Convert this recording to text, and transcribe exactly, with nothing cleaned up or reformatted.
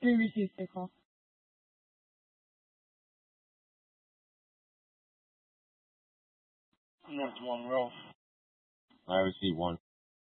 Three received the call. That's one row. I received one.